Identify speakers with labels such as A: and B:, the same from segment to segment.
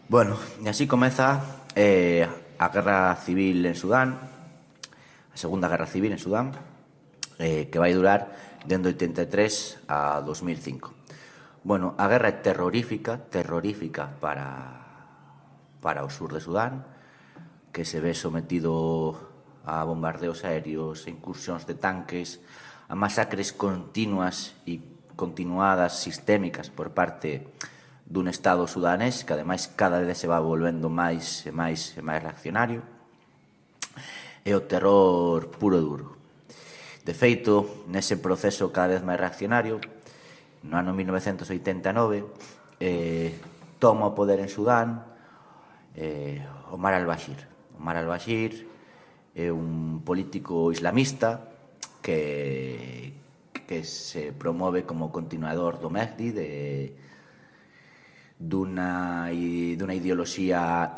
A: Bueno, e así comeza a Guerra Civil en Sudán, a Segunda Guerra Civil en Sudán, que vai durar dende 83 a 2005. Bueno, a guerra é terrorífica para o sur de Sudán, que se ve sometido a bombardeos aéreos, a incursións de tanques, a masacres continuas e continuadas sistémicas por parte dun Estado sudanés que ademais cada vez se va volvendo máis e máis reaccionario, e o terror puro e duro. De feito, nese proceso cada vez máis reaccionario, no ano 1989 toma o poder en Sudán Omar al-Bashir. Omar al-Bashir é un político islamista que se promove como continuador do Mehdi, dunha ideoloxía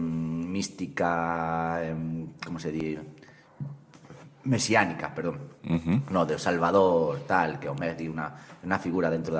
A: mística, como se di, mesiánica, perdón. No, de O Salvador, tal, que o Mehdi unha figura dentro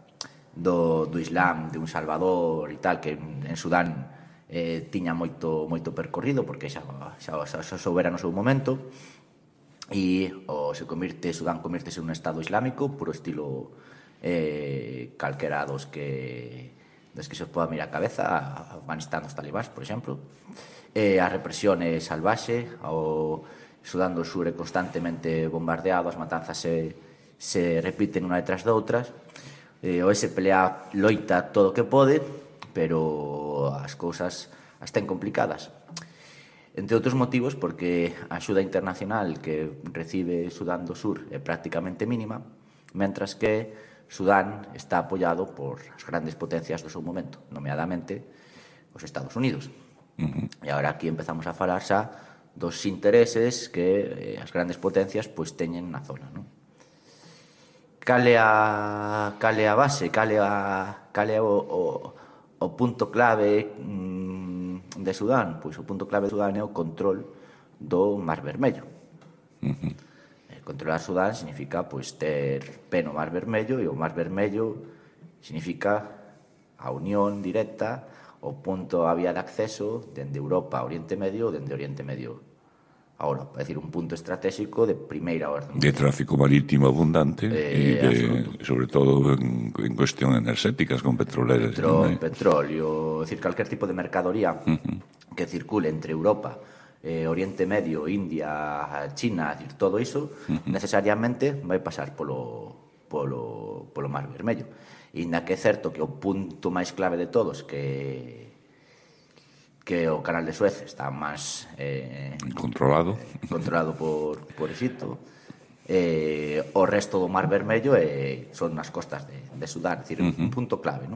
A: do Islam, de un Salvador e tal, que en Sudán tiña moito percorrido, porque xa soubera no seu momento, e Sudán convirtese un Estado islámico puro estilo calquera dos que se os poda mirar a cabeza, Afganistán dos talibáns, por exemplo. A represión é salvaxe, o Sudán do Sur é constantemente bombardeado, as matanzas se repiten unha detrás de outras, o SPLA loita todo o que pode, pero as cousas as ten complicadas. Entre outros motivos, porque a axuda internacional que recibe Sudán do Sur é prácticamente mínima, mentras que Sudán está apoiado por as grandes potencias do seu momento, nomeadamente os Estados Unidos. E agora aquí empezamos a falar xa dos intereses que as grandes potencias pois teñen na zona, non? Cal é a base, cal é o punto clave de Sudán? Pois o punto clave de Sudán é o control do Mar Vermello. Controlar Sudán significa pois ter pé no Mar Vermello, e o Mar Vermello significa a unión directa, o punto, a vía de acceso dende Europa a Oriente Medio ou dende Oriente Medio a Europa, é dicir, un punto estratégico de primeira orden.
B: De tráfico marítimo abundante e sobre todo en cuestión energéticas con petroleras.
A: Petróleo, é dicir, calquer tipo de mercadoría que circule entre Europa, Oriente Medio, India, China, é dicir, todo iso necesariamente vai pasar polo Mar Vermello. E ainda que é certo que o punto máis clave de todos, que o canal de Suez está máis
B: controlado
A: por Egipto, o resto do Mar Vermello son as costas de Sudán, é dicir, un punto clave, non?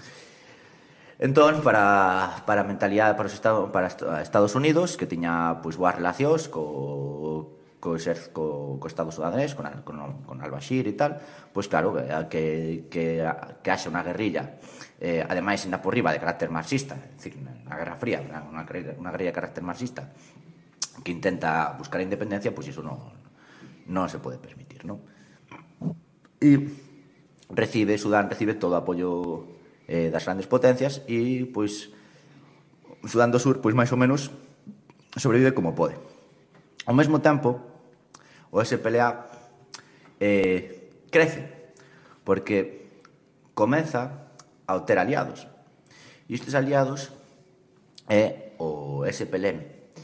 A: Entón, para a mentalidade para Estados Unidos, que tiña pois boas relacións co Estado sudanés, con al-Bashir e tal, pois claro, que haxa unha guerrilla, ademais ainda por riba de carácter marxista, é dicir, na Guerra Fría, unha guerrilla de carácter marxista que intenta buscar a independencia, pois iso non se pode permitir, non? E Sudán recibe todo o apoio das grandes potencias, e pois Sudán do Sur pois máis ou menos sobrevive como pode. Ao mesmo tempo, o SPLA crece, porque comeza a obter aliados, e estes aliados é o SPLM.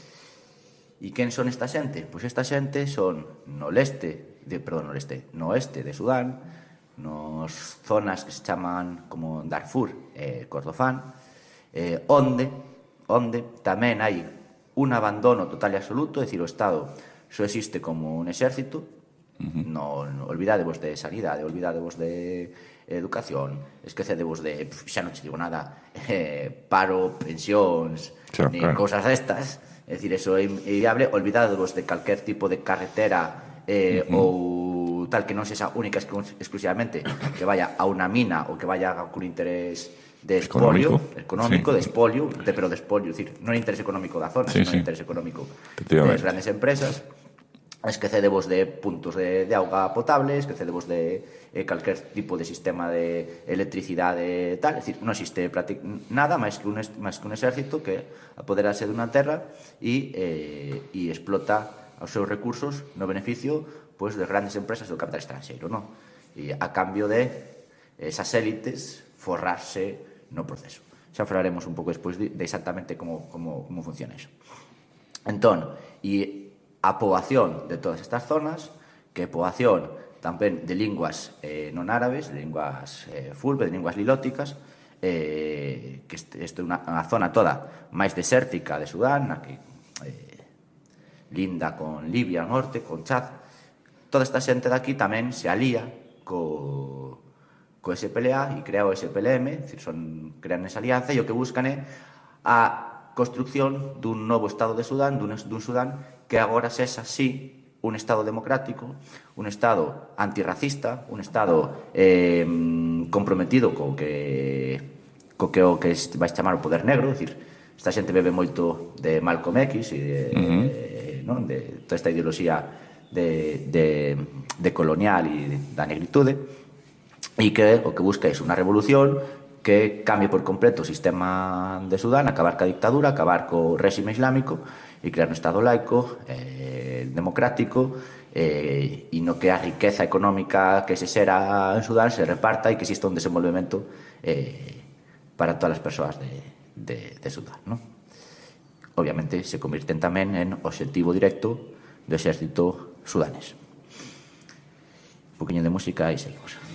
A: E quen son esta xente? Pois esta xente son no oeste de Sudán, nos zonas que se chaman como Darfur e Kordofán, onde tamén hai un abandono total e absoluto, é dicir, o Estado só existe como un exército. Olvidadevos de sanidade, olvidadevos de educación, esquecedevos de, xa non te digo nada, paro, pensións, ni cousas destas, é dicir, eso é inviable. Olvidadevos de calquer tipo de carretera ou tal que non sexa única exclusivamente que vaya a unha mina ou que vaya con interés de espolio, económico, de espolio, pero de espolio, é dicir, non é interés económico da zona, sino interés económico das grandes empresas. esquecedevos de puntos de auga potable, esquecedevos de calquer tipo de sistema de electricidade tal, é dicir, non existe nada máis que un exército que apoderase dunha terra e explota os seus recursos no beneficio pois, das grandes empresas do capital estranxeiro, non? E a cambio de esas élites forrarse no proceso. Xa falaremos un pouco despois de exactamente como funciona iso. Entón, e a poboación de todas estas zonas, que é poboación tamén de linguas non árabes, de linguas fulbe, de linguas lilóticas, que isto é unha zona toda máis desértica de Sudán, na que linda con Libia ao norte, con Chad. Toda esta xente daqui tamén se alía co SPLA e crea o SPLM, crean esa alianza e o que buscan é a construcción dun novo Estado de Sudán, dun Sudán que agora sexa, sí, un Estado democrático, un Estado antirracista, un Estado comprometido co que vai chamar o poder negro, é dicir, esta xente bebe moito de Malcolm X e de toda esta ideoloxía de colonial e da negritude, e que o que busca é unha revolución que cambie por completo o sistema de Sudán, acabar ca dictadura, acabar co réxime islámico e crear un Estado laico, democrático, e no que a riqueza económica que se xera en Sudán se reparta e que exista un desenvolvemento para todas as persoas de Sudán, non? Obviamente se convirten tamén en obxectivo directo do exército sudanés. Un poquinho de música e seguimos.